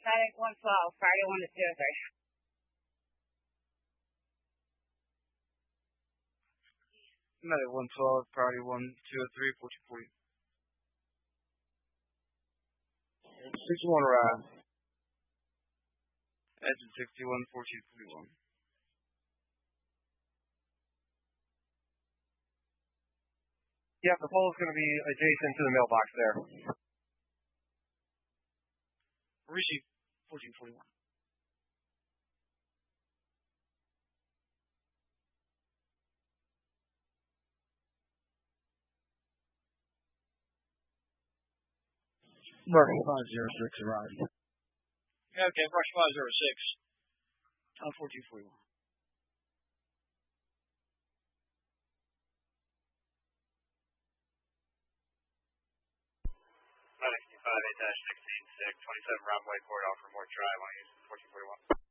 Medic 112, Friday 1 to 203. Medic 112, priority 1, 203, 1440. 61 ride. Engine 61, 1441. Yeah, the pole is going to be adjacent to the mailbox there. Receive 1441. Brush 506 arrived. Okay, Brush 506. 1441. Medic 5 8-16, 27 Rockaway Corridor for more drive on use 1441.